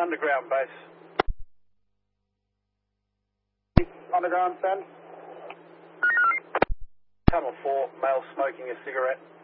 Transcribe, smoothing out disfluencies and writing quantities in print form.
Underground base. Underground, send. Tunnel 4, male smoking a cigarette.